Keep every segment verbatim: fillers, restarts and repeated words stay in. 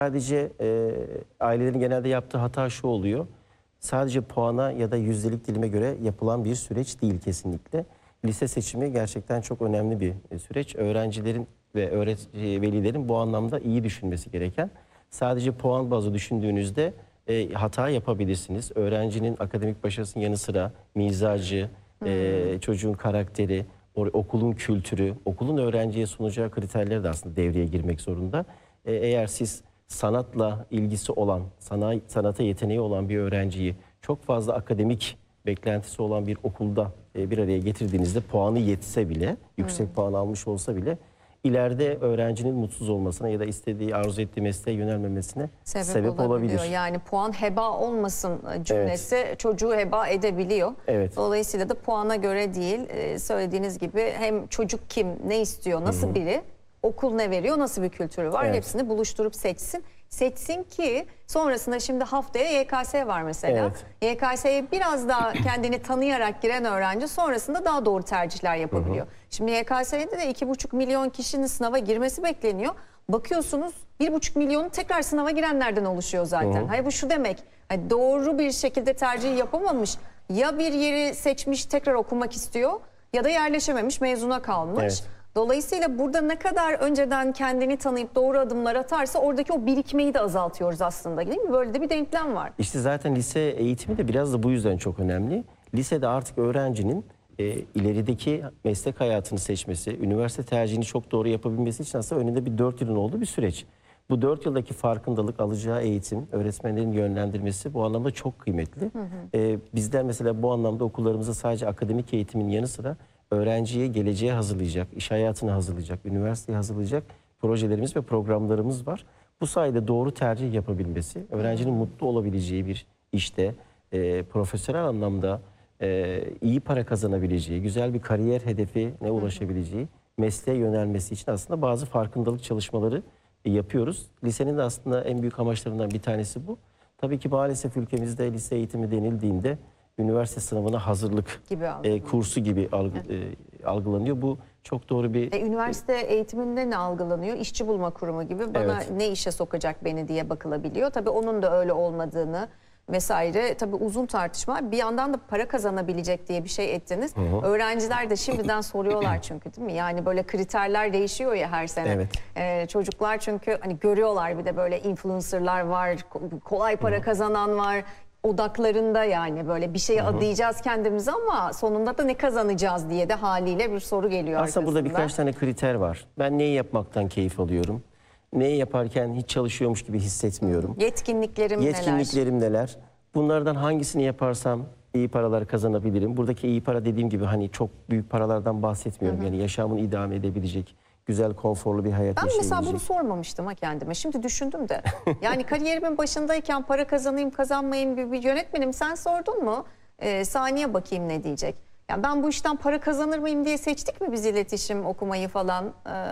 Sadece e, ailelerin genelde yaptığı hata şu oluyor. Sadece puana ya da yüzdelik dilime göre yapılan bir süreç değil kesinlikle. Lise seçimi gerçekten çok önemli bir süreç. Öğrencilerin ve öğretici velilerin bu anlamda iyi düşünmesi gereken. Sadece puan bazı düşündüğünüzde e, hata yapabilirsiniz. Öğrencinin akademik başarısının yanı sıra mizacı, hmm. e, çocuğun karakteri, okulun kültürü, okulun öğrenciye sunacağı kriterler de aslında devreye girmek zorunda. E, eğer siz sanatla ilgisi olan, sana, sanata yeteneği olan bir öğrenciyi çok fazla akademik beklentisi olan bir okulda e, bir araya getirdiğinizde puanı yetse bile, hmm. yüksek puan almış olsa bile ileride öğrencinin mutsuz olmasına ya da istediği, arzu ettiği mesleğe yönelmemesine sebep, sebep olabilir. Yani puan heba olmasın cümlesi evet. çocuğu heba edebiliyor. Evet. Dolayısıyla da puana göre değil, söylediğiniz gibi hem çocuk kim, ne istiyor, nasıl Hı -hı. biri, okul ne veriyor, nasıl bir kültürü var, evet. hepsini buluşturup seçsin. Seçsin ki sonrasında şimdi haftaya Y K S var mesela. Evet. Y K S'ye biraz daha kendini tanıyarak giren öğrenci sonrasında daha doğru tercihler yapabiliyor. Hı hı. Şimdi Y K S'de de iki buçuk milyon kişinin sınava girmesi bekleniyor. Bakıyorsunuz bir buçuk milyonu tekrar sınava girenlerden oluşuyor zaten. Hı hı. Hayır bu şu demek, hani doğru bir şekilde tercih yapamamış, ya bir yeri seçmiş tekrar okumak istiyor ya da yerleşememiş, mezuna kalmış. Evet. Dolayısıyla burada ne kadar önceden kendini tanıyıp doğru adımlar atarsa oradaki o birikmeyi de azaltıyoruz aslında, değil mi? Böyle de bir denklem var. İşte zaten lise eğitimi de biraz da bu yüzden çok önemli. Lisede artık öğrencinin e, ilerideki meslek hayatını seçmesi, üniversite tercihini çok doğru yapabilmesi için aslında önünde bir dört yılın olduğu bir süreç. Bu dört yıldaki farkındalık, alacağı eğitim, öğretmenlerin yönlendirmesi bu anlamda çok kıymetli. Hı hı. E, bizler mesela bu anlamda okullarımızda sadece akademik eğitimin yanı sıra öğrenciyi geleceğe hazırlayacak, iş hayatına hazırlayacak, üniversiteye hazırlayacak projelerimiz ve programlarımız var. Bu sayede doğru tercih yapabilmesi, öğrencinin mutlu olabileceği bir işte, e, profesyonel anlamda e, iyi para kazanabileceği, güzel bir kariyer hedefine ulaşabileceği, mesleğe yönelmesi için aslında bazı farkındalık çalışmaları yapıyoruz. Lisenin de aslında en büyük amaçlarından bir tanesi bu. Tabii ki maalesef ülkemizde lise eğitimi denildiğinde üniversite sınavına hazırlık gibi e, kursu gibi algı, e, algılanıyor. Bu çok doğru bir... E, üniversite eğitiminde ne algılanıyor? İşçi bulma kurumu gibi bana evet. ne işe sokacak beni diye bakılabiliyor. Tabii onun da öyle olmadığını vesaire. Tabii uzun tartışma. Bir yandan da para kazanabilecek diye bir şey ettiniz. Hı hı. Öğrenciler de şimdiden soruyorlar çünkü, değil mi? Yani böyle kriterler değişiyor ya her sene. Evet. Ee, çocuklar çünkü hani görüyorlar, bir de böyle influencerlar var, kolay para hı hı. kazanan var. Odaklarında yani böyle bir şeye Hı -hı. adayacağız kendimizi ama sonunda da ne kazanacağız diye de haliyle bir soru geliyor Aslında arkasında. Burada birkaç tane kriter var. Ben neyi yapmaktan keyif alıyorum? Neyi yaparken hiç çalışıyormuş gibi hissetmiyorum? Yetkinliklerim, Yetkinliklerim neler? neler? Bunlardan hangisini yaparsam iyi paralar kazanabilirim? Buradaki iyi para dediğim gibi hani çok büyük paralardan bahsetmiyorum. Hı -hı. Yani yaşamını idame edebilecek, güzel, konforlu bir hayat ben yaşayabilecek. Ben mesela bunu sormamıştım ha kendime. Şimdi düşündüm de. Yani kariyerimin başındayken para kazanayım kazanmayayım gibi bir yönetmenim. Sen sordun mu? Ee, saniye bakayım ne diyecek. Yani ben bu işten para kazanır mıyım diye seçtik mi biz iletişim okumayı falan?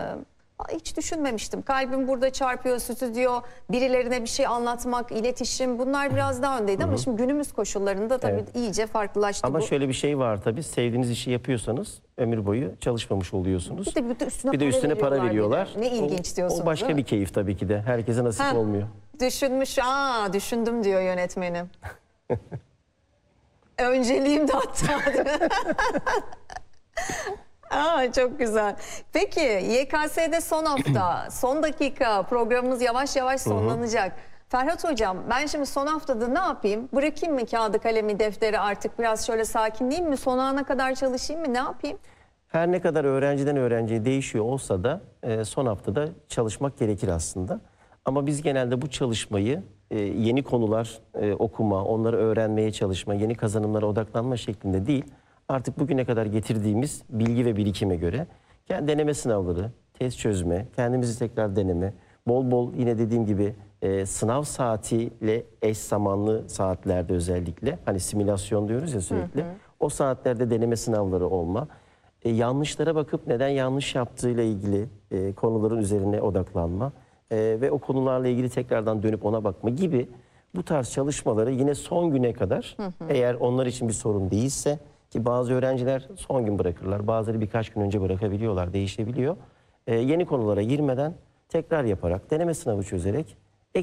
Ee, hiç düşünmemiştim. Kalbim burada çarpıyor, stüdyo, birilerine bir şey anlatmak, iletişim, bunlar biraz daha öndeydi. Hı -hı. Ama şimdi günümüz koşullarında tabii evet. iyice farklılaştı. Ama bu. şöyle bir şey var tabii. Sevdiğiniz işi yapıyorsanız ömür boyu çalışmamış oluyorsunuz. Bir de, bir de üstüne, bir de üstüne para, para veriyorlar. Ne ilginç diyorsunuz. O başka bir keyif tabii ki de. Herkese nasip ha, olmuyor. Düşünmüş. Aa, düşündüm diyor yönetmenim. Önceliğim de hatta. Aa, çok güzel. Peki Y K S'de son hafta, son dakika programımız yavaş yavaş sonlanacak. Hı hı. Ferhat Hocam, ben şimdi son haftada ne yapayım? Bırakayım mı kağıdı, kalemi, defteri, artık biraz şöyle sakinleyeyim mi? Son ana kadar çalışayım mı? Ne yapayım? Her ne kadar öğrenciden öğrenciye değişiyor olsa da son haftada çalışmak gerekir aslında. Ama biz genelde bu çalışmayı yeni konular okuma, onları öğrenmeye çalışma, yeni kazanımlara odaklanma şeklinde değil, artık bugüne kadar getirdiğimiz bilgi ve birikime göre deneme sınavları, test çözme, kendimizi tekrar deneme, bol bol yine dediğim gibi e, sınav saatiyle eş zamanlı saatlerde özellikle, hani simülasyon diyoruz ya sürekli, hı hı. o saatlerde deneme sınavları olma, e, yanlışlara bakıp neden yanlış yaptığıyla ilgili e, konuların üzerine odaklanma e, ve o konularla ilgili tekrardan dönüp ona bakma gibi bu tarz çalışmaları yine son güne kadar, hı hı. eğer onlar için bir sorun değilse, ki bazı öğrenciler son gün bırakırlar, bazıları birkaç gün önce bırakabiliyorlar, değişebiliyor. Ee, yeni konulara girmeden tekrar yaparak, deneme sınavı çözerek